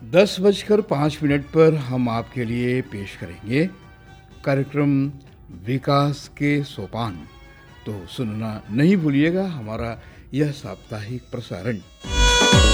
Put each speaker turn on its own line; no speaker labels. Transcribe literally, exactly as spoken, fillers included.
दस बजकर पाँच मिनट पर हम आपके लिए पेश करेंगे कार्यक्रम विकास के सोपान। तो सुनना नहीं भूलिएगा हमारा यह साप्ताहिक प्रसारण।